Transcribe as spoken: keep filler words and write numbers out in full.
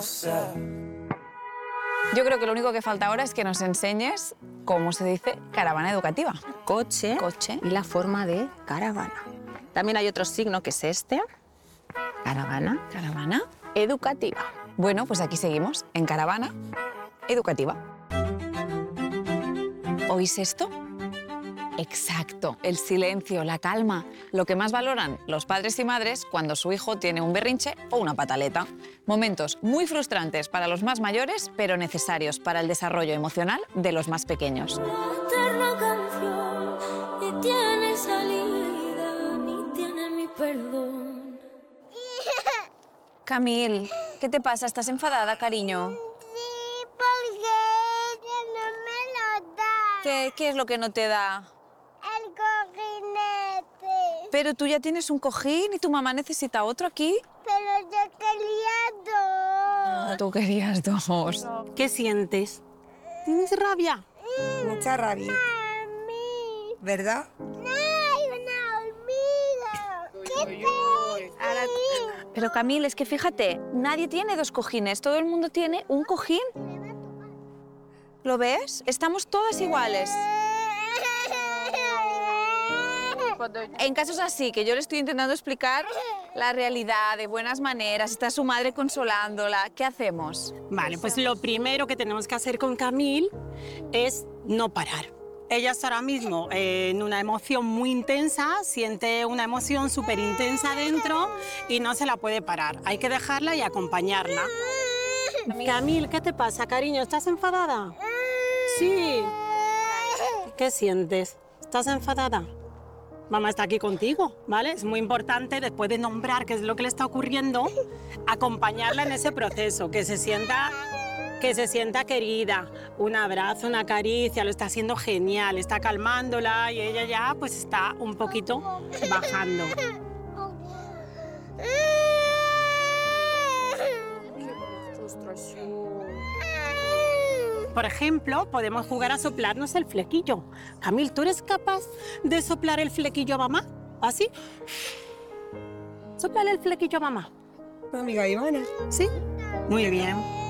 Yo creo que lo único que falta ahora es que nos enseñes cómo se dice caravana educativa. Coche, Coche. y la forma de caravana. También hay otro signo que es este, caravana ¿Caravana? educativa. Bueno, pues aquí seguimos, en caravana educativa. ¿Oís esto? Exacto, el silencio, la calma, lo que más valoran los padres y madres cuando su hijo tiene un berrinche o una pataleta. Momentos muy frustrantes para los más mayores, pero necesarios para el desarrollo emocional de los más pequeños. Eterna canción, ni tiene salida, ni tiene mi perdón. Camil, ¿qué te pasa? ¿Estás enfadada, cariño? Sí, porque ella no me lo da. ¿Qué, qué es lo que no te da? El cojinete. Pero tú ya tienes un cojín y tu mamá necesita otro aquí. Pero yo quería dos. Tú querías dos. ¿Qué sientes? ¿Tienes rabia? Mucha rabia, Mami, ¿verdad? hay una hormiga. ¿Qué tal? Pero Camil, es que fíjate, nadie tiene dos cojines, todo el mundo tiene un cojín. ¿Lo ves? Estamos todas iguales. En casos así, que yo le estoy intentando explicar la realidad de buenas maneras, está su madre consolándola, ¿qué hacemos? Vale, pues lo primero que tenemos que hacer con Camil es no parar. Ella está ahora mismo eh, en una emoción muy intensa, siente una emoción súper intensa dentro y no se la puede parar. Hay que dejarla y acompañarla. Camil, ¿qué te pasa, cariño? ¿Estás enfadada? Sí. ¿Qué sientes? ¿Estás enfadada? Mamá está aquí contigo, ¿vale? Es muy importante, después de nombrar qué es lo que le está ocurriendo, acompañarla en ese proceso, que se sienta, que se sienta querida. Un abrazo, una caricia, lo está haciendo genial, está calmándola y ella ya pues está un poquito bajando. Por ejemplo, podemos jugar a soplarnos el flequillo. Camil, ¿tú eres capaz de soplar el flequillo a mamá? ¿Así? Sóplale el flequillo a mamá. Amiga Ivana. ¿Sí? Muy bien.